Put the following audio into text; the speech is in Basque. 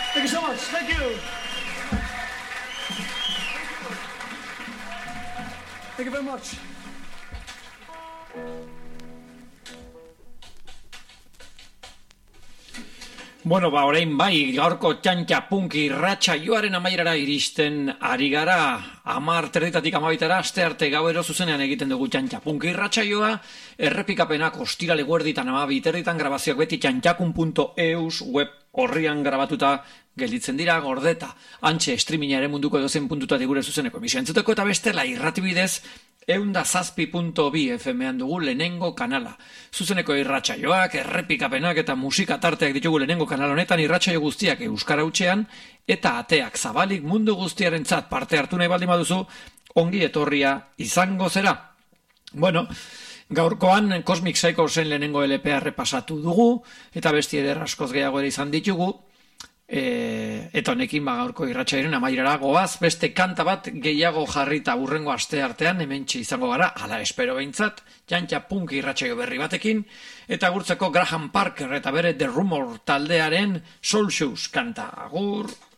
Thank you so much. Thank you. Thank you very much. Bueno, orain bai, gaurko txantxa punki irratsaioaren amaierara iristen ari gara, 10:00 12:00 aste arte gauero zuzenean egiten dugu txantxa punki irratsaioa, errepikapenak ostirale guerditan 12:00 grabazioak beti txantxakun.eus web horrian grabatuta gelditzen dira, gordeta, antxe streamingaren munduko edozein puntuta gure zuzeneko emisioa entzuteko, eta bestela irratibidez 107.2 FM-an dugu lehenengo kanala. Zuzeneko irratsaioak, errepikapenak eta musika tarteak ditugu lehenengo kanal honetan, irratsaio guztiak euskara hutsean, eta ateak zabalik mundu guztiarentzat parte hartu nahi baldin baduzu, ongi etorria izango zera. Bueno, gaurkoan Cosmic Cyclesen lehenengo LPa repasatu dugu, eta besti eder askoz gehiago ere izan ditugu, eta honekin gaurko irratsaioaren amaierara goaz, beste kanta bat gehiago jarrita hurrengo aste artean hementxe izango gara, hala espero behintzat, txantxa punk irratsaio berri batekin, eta gurtzeko Graham Parker eta bere The Rumor taldearen Soul Shoes kanta. Agur!